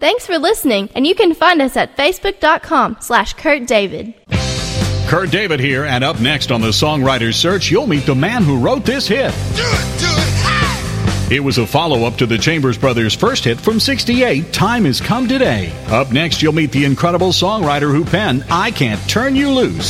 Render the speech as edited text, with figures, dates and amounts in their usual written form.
Thanks for listening, and you can find us at facebook.com/Kurt David. Kurt David here, and up next on the Songwriter's Search, you'll meet the man who wrote this hit. Do it, hey! It was a follow-up to the Chambers Brothers' first hit from '68, Time Has Come Today. Up next, you'll meet the incredible songwriter who penned I Can't Turn You Loose.